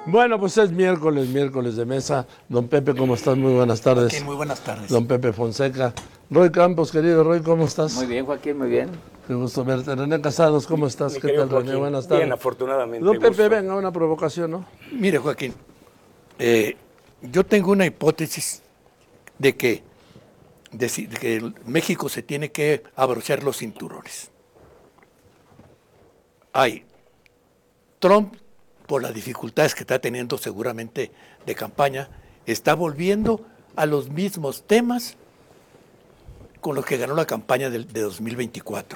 Bueno, pues es miércoles de mesa. Don Pepe, ¿cómo estás? Muy buenas tardes. Joaquín, muy buenas tardes. Don Pepe Fonseca. Roy Campos, querido Roy, ¿cómo estás? Muy bien, Joaquín, muy bien. Qué gusto verte. René Casados, ¿cómo estás? ¿Qué tal, Joaquín? René? Buenas tardes. Bien, afortunadamente. Don Pepe, gusto. venga, una provocación, ¿no? Mire, Joaquín, yo tengo una hipótesis de que México se tiene que abrochar los cinturones. Trump, por las dificultades que está teniendo seguramente de campaña, está volviendo a los mismos temas con los que ganó la campaña de 2024.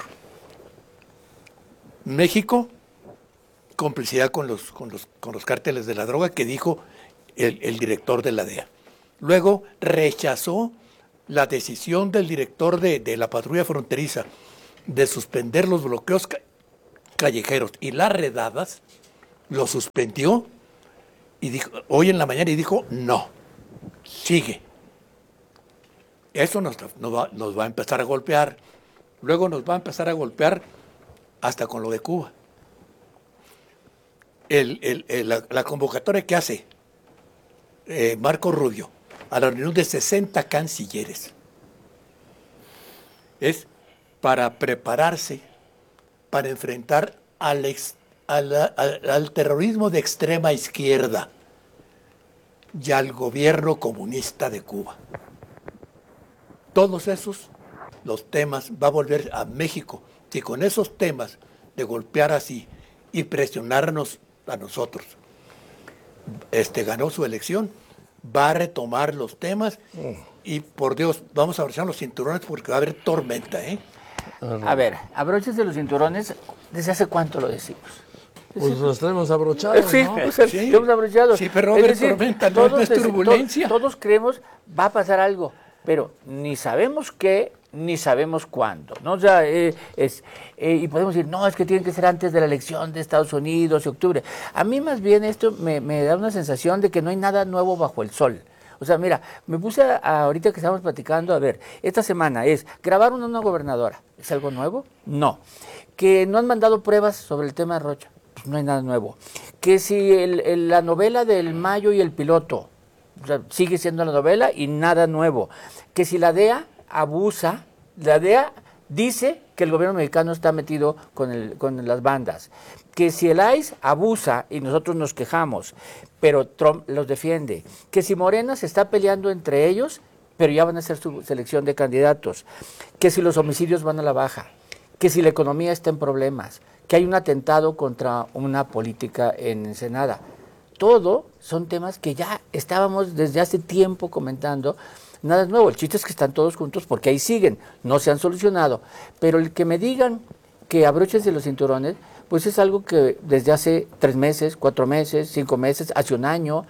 México, complicidad con los cárteles de la droga, que dijo el director de la DEA. Luego rechazó la decisión del director de la patrulla fronteriza de suspender los bloqueos callejeros y las redadas, lo suspendió y dijo, hoy en la mañana, y dijo, no, sigue. Eso nos va a empezar a golpear. Luego nos va a empezar a golpear hasta con lo de Cuba. La convocatoria que hace Marco Rubio a la reunión de 60 cancilleres es para prepararse para enfrentar al terrorismo de extrema izquierda y al gobierno comunista de Cuba. Todos esos, los temas, va a volver a México. Si con esos temas de golpear así y presionarnos a nosotros, ganó su elección, va a retomar los temas y, por Dios, vamos a abrochar los cinturones porque va a haber tormenta, ¿eh? A ver, abroches de los cinturones, ¿desde hace cuánto lo decimos? Pues los tenemos abrochados, Sí, ¿no? o sea, Sí. hemos abrochado. Sí, pero es tormenta, no es turbulencia. Todos creemos va a pasar algo, pero ni sabemos qué, ni sabemos cuándo, ¿no? O sea, y podemos decir, no, es que tiene que ser antes de la elección de Estados Unidos, octubre. A mí más bien esto me da una sensación de que no hay nada nuevo bajo el sol. O sea, mira, me puse ahorita que estábamos platicando, a ver, esta semana grabaron a una gobernadora. ¿Es algo nuevo? No. Que no han mandado pruebas sobre el tema de Rocha. Pues no hay nada nuevo. Que si la novela del Mayo y el piloto, o sea, sigue siendo la novela y nada nuevo. Que si la DEA abusa, la DEA dice que el gobierno mexicano está metido con las bandas. Que si el ICE abusa y nosotros nos quejamos, pero Trump los defiende. Que si Morena se está peleando entre ellos, pero ya van a hacer su selección de candidatos. Que si los homicidios van a la baja. Que si la economía está en problemas. Que hay un atentado contra una política en Ensenada. Todo son temas que ya estábamos desde hace tiempo comentando. Nada es nuevo, el chiste es que están todos juntos porque ahí siguen, no se han solucionado. Pero el que me digan que abroches de los cinturones, pues es algo que desde hace 3 meses, 4 meses, 5 meses, hace un año,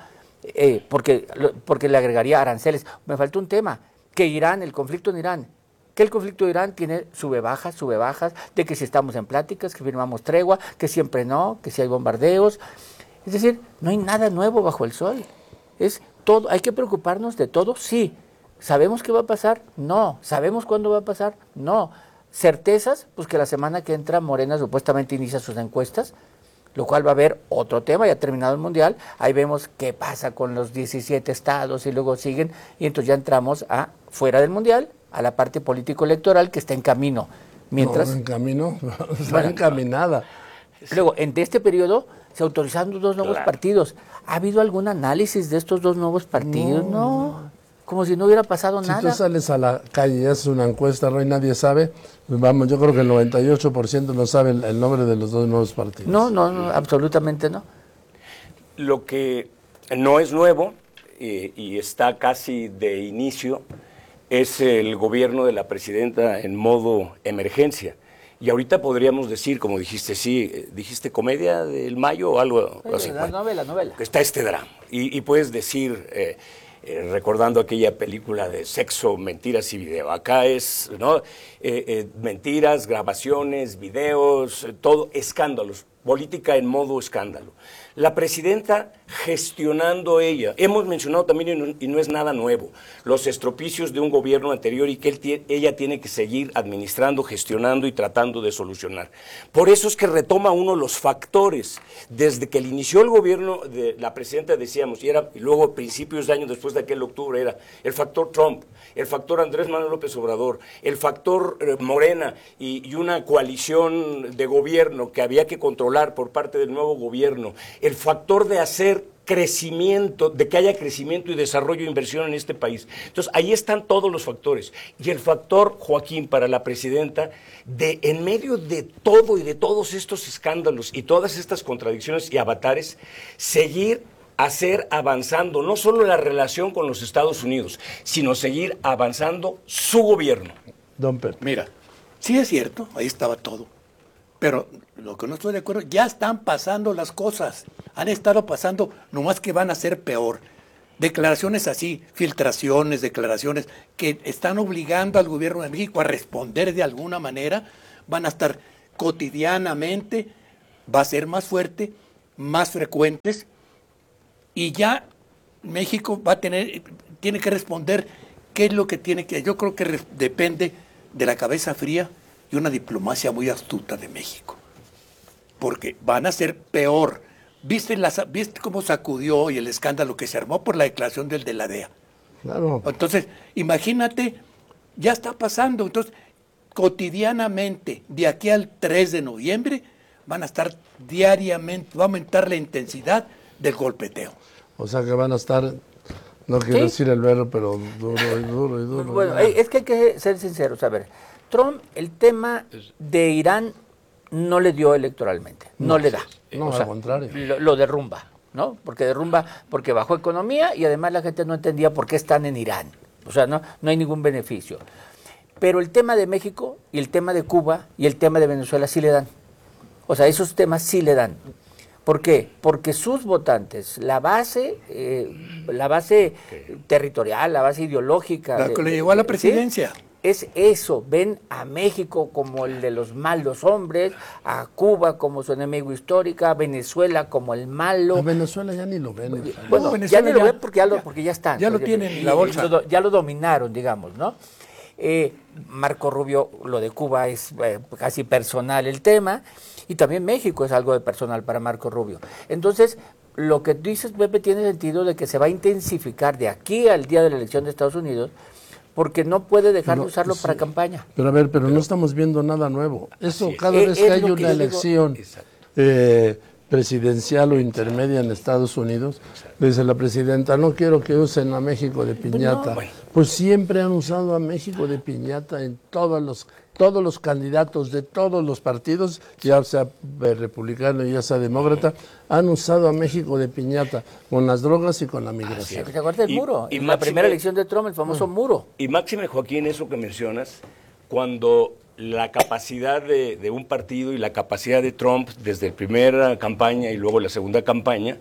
porque le agregaría aranceles. Me faltó un tema, que Irán, el conflicto en Irán, que el conflicto de Irán tiene sube-bajas, de que si estamos en pláticas, que firmamos tregua, que siempre no, que si hay bombardeos. Es decir, no hay nada nuevo bajo el sol. Es todo, hay que preocuparnos de todo, sí. ¿Sabemos qué va a pasar? No. ¿Sabemos cuándo va a pasar? No. ¿Certezas? Pues que la semana que entra Morena supuestamente inicia sus encuestas, lo cual va a haber otro tema, ya ha terminado el Mundial, ahí vemos qué pasa con los 17 estados y luego siguen, y entonces ya entramos a fuera del Mundial, a la parte político-electoral que está en camino. Mientras, No, en camino, está encaminada. Luego, en este periodo se autorizaron 2 nuevos partidos. ¿Ha habido algún análisis de estos 2 nuevos partidos? No. Como si no hubiera pasado nada. Si tú sales a la calle y haces una encuesta, Roy, nadie sabe. Vamos, yo creo que el 98% no sabe el nombre de los 2 nuevos partidos. No, absolutamente no. Lo que no es nuevo y está casi de inicio es el gobierno de la presidenta en modo emergencia. Y ahorita podríamos decir, como dijiste, sí, dijiste comedia del Mayo o algo así. La novela. Está este drama. Y puedes decir, recordando aquella película de sexo, mentiras y video. Acá es, ¿no? Mentiras, grabaciones, videos, todo, escándalos. política en modo escándalo. La presidenta gestionando ella. Hemos mencionado también, y no es nada nuevo, los estropicios de un gobierno anterior y que ella tiene que seguir administrando, gestionando y tratando de solucionar. Por eso es que retoma uno los factores. Desde que inició el gobierno de la presidenta, decíamos, y luego principios de año, después de aquel octubre, era el factor Trump, el factor Andrés Manuel López Obrador, el factor Morena y una coalición de gobierno que había que controlar por parte del nuevo gobierno, el factor de hacer crecimiento, de que haya crecimiento y desarrollo e inversión en este país. Entonces, ahí están todos los factores. Y el factor, Joaquín, para la presidenta, de en medio de todo y de todos estos escándalos y todas estas contradicciones y avatares, seguir avanzando no solo la relación con los Estados Unidos, sino seguir avanzando su gobierno. Don Pepe. Mira, sí es cierto, ahí estaba todo. Pero lo que no estoy de acuerdo, ya están pasando las cosas. Han estado pasando, nomás que van a ser peor. Declaraciones así, filtraciones, declaraciones que están obligando al gobierno de México a responder de alguna manera, van a estar cotidianamente, va a ser más fuerte, más frecuentes, y ya México tiene que responder qué es lo que tiene que. Yo creo que depende de la cabeza fría y una diplomacia muy astuta de México, porque van a ser peor. ¿Viste cómo sacudió y el escándalo que se armó por la declaración del de la DEA? Claro. Entonces, imagínate, ya está pasando. Entonces, cotidianamente, de aquí al 3 de noviembre, van a estar diariamente, va a aumentar la intensidad del golpeteo. O sea que van a estar, no quiero decir el verbo, pero duro y duro y duro. Bueno, es que hay que ser sinceros. A ver, Trump, el tema de Irán no le dio electoralmente, no le da. No, al contrario. Lo derrumba, ¿no? Porque bajó economía y además la gente no entendía por qué están en Irán. O sea, no hay ningún beneficio. Pero el tema de México y el tema de Cuba y el tema de Venezuela sí le dan. O sea, esos temas sí le dan. ¿Por qué? Porque sus votantes, la base territorial, la base ideológica. La que le llegó a la presidencia. ¿Sí? Es eso, ven a México como el de los malos hombres, a Cuba como su enemigo histórico, a Venezuela como el malo. A Venezuela ya ni lo ven. Bueno, Venezuela ya ni lo ven porque ya están. Ya lo tienen en la bolsa. Ya lo dominaron, digamos, ¿no? Marco Rubio, lo de Cuba es casi personal el tema, y también México es algo de personal para Marco Rubio. Entonces, lo que dices, Pepe, tiene sentido de que se va a intensificar de aquí al día de la elección de Estados Unidos, porque no puede dejar de usarlo para campaña. Pero a ver, no estamos viendo nada nuevo. Eso cada vez que hay una elección presidencial o intermedia en Estados Unidos, dice la presidenta, no quiero que usen a México de piñata. Pues siempre han usado a México de piñata en todos los candidatos de todos los partidos, ya sea republicano y ya sea demócrata, han usado a México de piñata con las drogas y con la migración. ¿Te acuerdas del muro? En la primera elección de Trump, el famoso muro. Y máxime, Joaquín, eso que mencionas, cuando la capacidad de un partido y la capacidad de Trump desde la primera campaña y luego la segunda campaña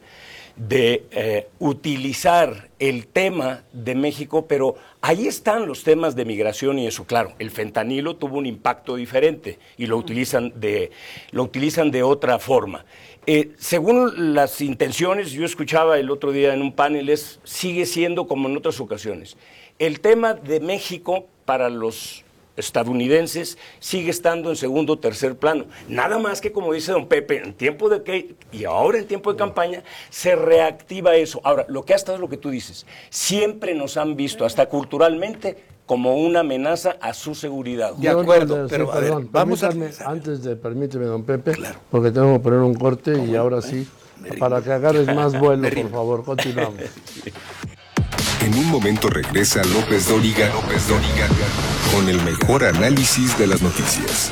de utilizar el tema de México, pero ahí están los temas de migración y eso, claro, el fentanilo tuvo un impacto diferente y lo utilizan de otra forma. Según las intenciones, yo escuchaba el otro día en un panel, sigue siendo como en otras ocasiones. El tema de México para los estadounidenses sigue estando en segundo o tercer plano. Nada más que, como dice don Pepe, en tiempo y ahora en tiempo de campaña, se reactiva eso. Ahora, lo que ha estado es lo que tú dices. Siempre nos han visto, hasta culturalmente, como una amenaza a su seguridad. De acuerdo, pero a ver, vamos permíteme, don Pepe, porque tengo que poner un corte y ahora sí, para que agarres más vuelo, por favor, continuamos. En un momento regresa López Dóriga con el mejor análisis de las noticias.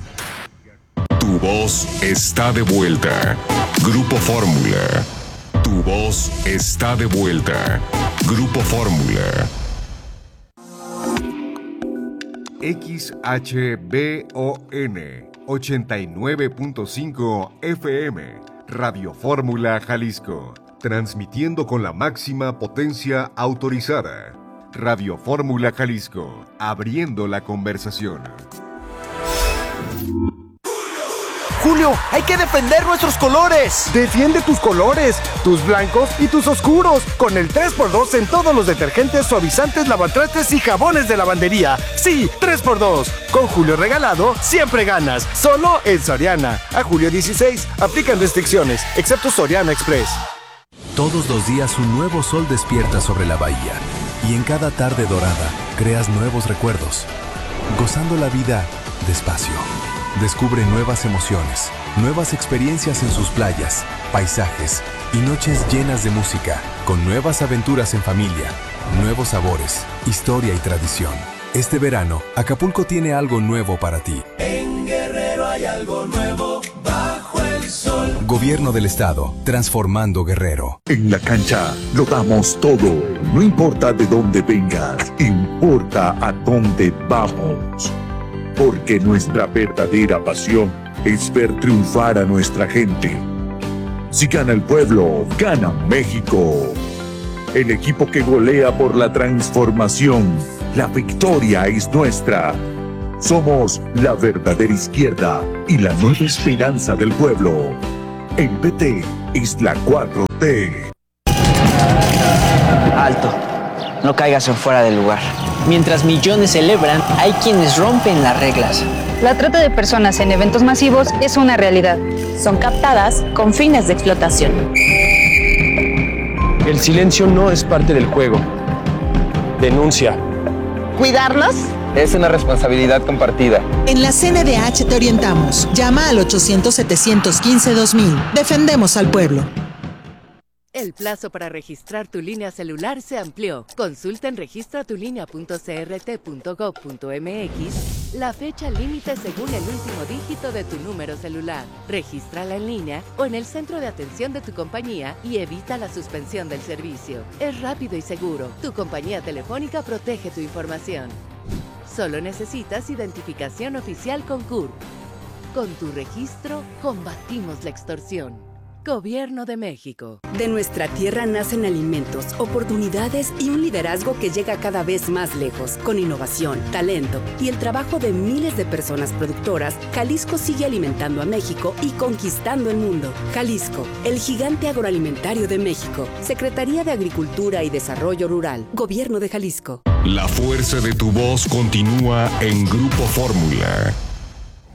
Tu voz está de vuelta. Grupo Fórmula. Tu voz está de vuelta. Grupo Fórmula. XHBON 89.5 FM. Radio Fórmula Jalisco. Transmitiendo con la máxima potencia autorizada. Radio Fórmula Jalisco, abriendo la conversación. Julio, hay que defender nuestros colores. Defiende tus colores, tus blancos y tus oscuros, con el 3x2 en todos los detergentes, suavizantes, lavatrastes y jabones de lavandería. Sí, 3x2. Con Julio regalado, siempre ganas. Solo en Soriana. A julio 16, aplican restricciones, excepto Soriana Express. Todos los días un nuevo sol despierta sobre la bahía. Y en cada tarde dorada, creas nuevos recuerdos. Gozando la vida despacio. Descubre nuevas emociones, nuevas experiencias en sus playas, paisajes y noches llenas de música, con nuevas aventuras en familia, nuevos sabores, historia y tradición. Este verano, Acapulco tiene algo nuevo para ti. En Guerrero hay algo nuevo bajo el sol. Gobierno del Estado, transformando Guerrero. En la cancha lo damos todo. No importa de dónde vengas, importa a dónde vamos. Porque nuestra verdadera pasión es ver triunfar a nuestra gente. Si gana el pueblo, gana México. El equipo que golea por la transformación. La victoria es nuestra. Somos la verdadera izquierda y la nueva esperanza del pueblo. El PT es la 4T. Alto. No caigas en fuera del lugar. Mientras millones celebran, hay quienes rompen las reglas. La trata de personas en eventos masivos es una realidad. Son captadas con fines de explotación. El silencio no es parte del juego. Denuncia. ¿Cuidarnos? Es una responsabilidad compartida. En la CNDH te orientamos. Llama al 800-715-2000. Defendemos al pueblo. El plazo para registrar tu línea celular se amplió. Consulta en registratulínea.crt.gov.mx la fecha límite según el último dígito de tu número celular. Regístrala en línea o en el centro de atención de tu compañía y evita la suspensión del servicio. Es rápido y seguro. Tu compañía telefónica protege tu información. Solo necesitas identificación oficial con CURP. Con tu registro, combatimos la extorsión. Gobierno de México. De nuestra tierra nacen alimentos, oportunidades y un liderazgo que llega cada vez más lejos. Con innovación, talento y el trabajo de miles de personas productoras, Jalisco sigue alimentando a México y conquistando el mundo. Jalisco, el gigante agroalimentario de México. Secretaría de Agricultura y Desarrollo Rural. Gobierno de Jalisco. La fuerza de tu voz continúa en Grupo Fórmula.